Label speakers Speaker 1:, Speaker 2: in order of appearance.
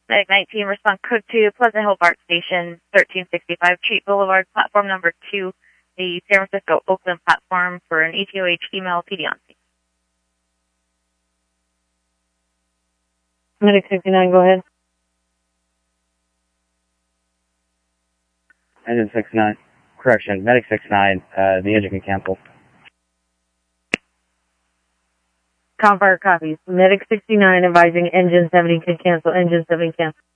Speaker 1: Medic 19, respond code to Pleasant Hill BART Station, 1365 Treat Boulevard, platform number 2, the San Francisco Oakland platform for an ETOH female PD on scene.
Speaker 2: Medic 69, go ahead.
Speaker 3: Engine 69. Correction, Medic 69, the engine can cancel.
Speaker 2: Comfire copies. Medic 69 advising engine 70 can cancel. Engine 70 cancel.